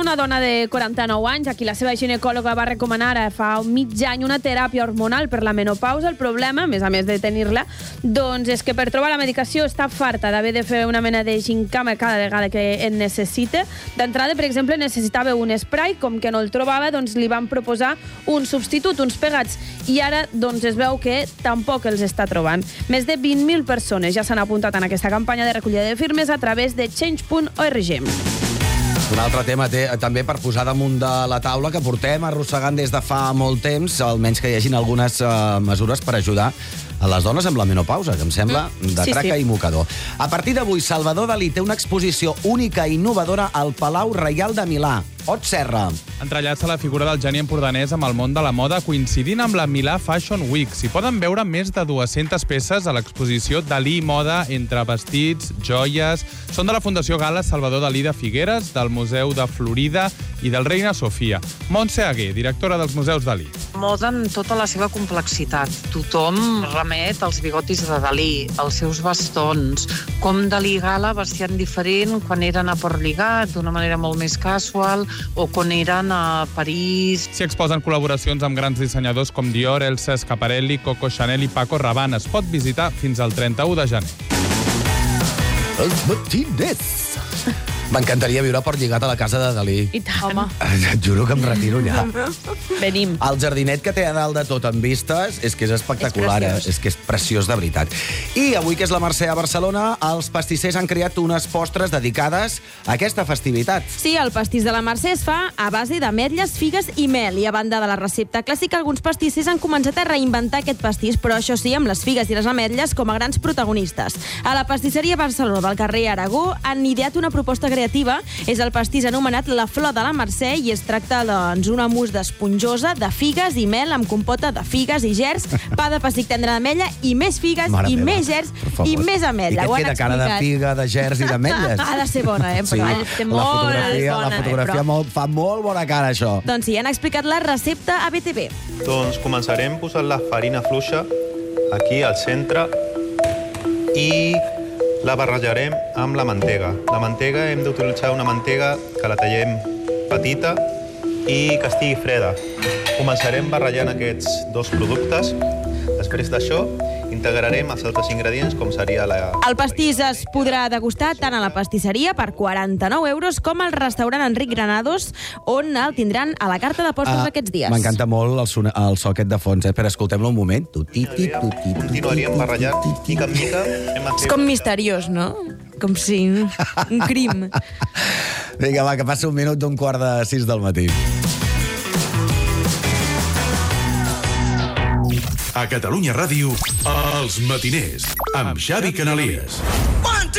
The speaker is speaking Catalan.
una dona de 49 anys a qui la seva ginecòloga va recomanar fa mig any una teràpia hormonal per la menopausa. El problema, a més de tenir-la, doncs és que per trobar la medicació està farta d'haver de fer una mena de gincama cada vegada que en necessita. D'entrada, per exemple, necessitava un spray, com que no el trobava, doncs li van proposar un substitut, uns pegats, i ara doncs es veu que tampoc els està trobant. Més de 20.000 persones ja s'han apuntat en aquesta campanya de recollida de firmes a través de change.org. Un altre tema també per posar damunt de la taula que portem arrossegant des de fa molt temps, almenys que hi hagin algunes mesures per ajudar a les dones amb la menopausa, que em sembla de traca i mocador. A partir d'avui, Salvador Dalí té una exposició única i innovadora al Palau Reial de Milà. Ot Serra. Entrellaça la figura del geni empordanès amb el món de la moda, coincidint amb la Milà Fashion Week. S'hi poden veure més de 200 peces a l'exposició Dalí Moda, entre vestits, joies. Són de la Fundació Gala Salvador Dalí de Figueres, del Museu de Florida i del Reina Sofia. Montse Aguer, directora dels Museus Dalí. Moda en tota la seva complexitat. Tothom remet als bigotis de Dalí, als seus bastons, com Dalí i Gala vestien diferent quan eren a Portligat, d'una manera molt més casual, o quan eren a París. S'hi exposen col·laboracions amb grans dissenyadors com Dior, Elsa Schiaparelli, Coco Chanel i Paco Rabanne. Es pot visitar fins al 31 de gener. Els matiners. M'encantaria viure a Portligat a la casa de Dalí. I tant. Home. Et juro que em retiro allà. Venim. El jardinet que té a dalt de tot amb vistes és que és espectacular, és que és preciós de veritat. I avui, que és la Mercè a Barcelona, els pastissers han creat unes postres dedicades a aquesta festivitat. Sí, el pastís de la Mercè es fa a base d'ametlles, figues i mel. I a banda de la recepta clàssica, alguns pastissers han començat a reinventar aquest pastís, però això sí, amb les figues i les ametlles com a grans protagonistes. A la pastisseria Barcelona del carrer Aragó han ideat una proposta creativa. És el pastís anomenat la Flor de la Mercè i es tracta d'una mousse esponjosa de figues i mel amb compota de figues i gerds, pa de pessic tendre d'amella i més figues i més gerds i més ametlla. I què et queda, cara de figa, de gerds i d'ametlles? Ha de ser bona, però té molt bona. La fotografia fa molt bona cara, això. Doncs sí, han explicat la recepta a BTV. Doncs començarem posant la farina fluixa aquí al centre i la barrejarem amb la mantega. La mantega hem d'utilitzar una mantega que la tallem petita i que estigui freda. Començarem barrejant aquests dos productes. Després d'això, integrarem els altres ingredients, com seria la... El pastís es podrà degustar tant a la pastisseria per 49 euros com al restaurant Enric Granados, on el tindran a la carta de postres aquests dies. M'encanta molt el so aquest de fons, però escoltem-lo un moment. Continuaríem barrejant mica en mica. És com misteriós, no? Com si un crim. Vinga, va, que passa un minut d'un 5:45 del matí. A Catalunya Ràdio, Els Matiners, amb Xavi Canalies. 1, 2,